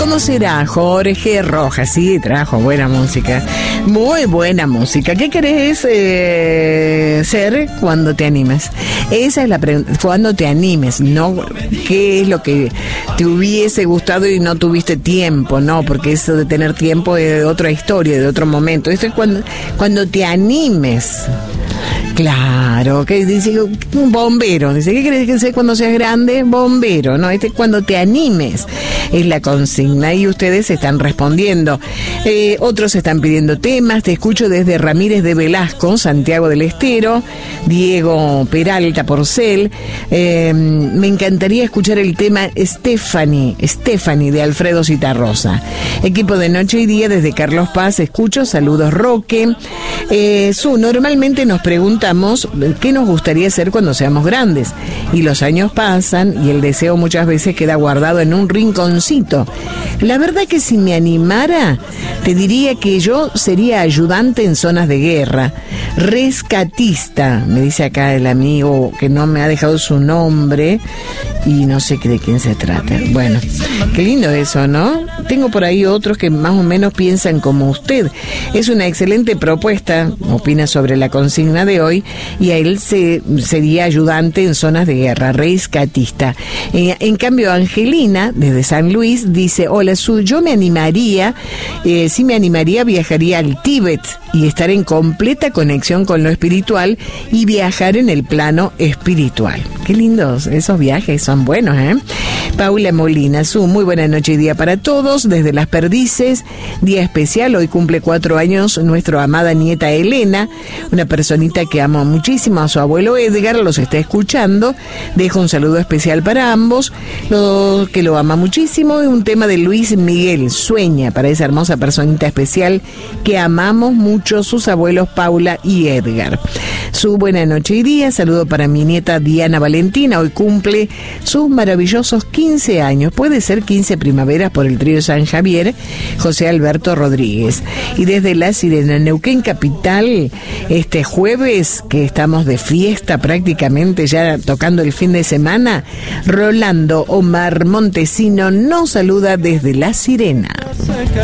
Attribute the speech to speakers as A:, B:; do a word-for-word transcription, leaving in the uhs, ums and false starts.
A: ¿Cómo será? Jorge Rojas, sí, trajo buena música, muy buena música. ¿Qué querés eh, ser cuando te animes? Esa es la pregunta, cuando te animes, no qué es lo que te hubiese gustado y no tuviste tiempo, no, porque eso de tener tiempo es de otra historia, de otro momento. Esto es cuando, cuando te animes. Claro, que dice un bombero, dice, ¿qué crees que sea cuando seas grande? Bombero, ¿no? Este es cuando te animes, es la consigna, y ustedes están respondiendo. Eh, otros están pidiendo temas, te escucho desde Ramírez de Velasco, Santiago del Estero, Diego Peralta Porcel, eh, me encantaría escuchar el tema Stephanie, Stephanie de Alfredo Citarrosa. Equipo de Noche y Día desde Carlos Paz, escucho, saludos Roque. Eh, Su, normalmente nos pregunta qué nos gustaría hacer cuando seamos grandes, y los años pasan y el deseo muchas veces queda guardado en un rinconcito. La verdad que si me animara, te diría que yo sería ayudante en zonas de guerra, rescatista, me dice acá el amigo que no me ha dejado su nombre y no sé de quién se trata. Bueno, qué lindo eso, ¿no? Tengo por ahí otros que más o menos piensan como usted. Es una excelente propuesta, opina sobre la consigna de hoy, y a él se, sería ayudante en zonas de guerra, rescatista. Eh, en cambio, Angelina, desde San Luis, dice, hola, Su, yo me animaría, eh, sí me animaría, viajaría al Tíbet y estar en completa conexión con lo espiritual y viajar en el plano espiritual. Qué lindos esos viajes, son buenos, ¿eh? Paula Molina, Su, muy buena noche y día para todos, desde Las Perdices, día especial, hoy cumple cuatro años nuestra amada nieta Elena, una personita que amo muchísimo, a su abuelo Edgar, los está escuchando, dejo un saludo especial para ambos, lo, que lo ama muchísimo, y un tema de Luis Miguel, Sueña, para esa hermosa personita especial que amamos mucho, sus abuelos Paula y Edgar. Su buena noche y día, saludo para mi nieta Diana Valentina, hoy cumple sus maravillosos quince años, puede ser quince primaveras por el trío San Javier, José Alberto Rodríguez. Y desde La Sirena, Neuquén Capital, este jueves que estamos de fiesta prácticamente ya tocando el fin de semana, Rolando Omar Montesino nos saluda desde La Sirena.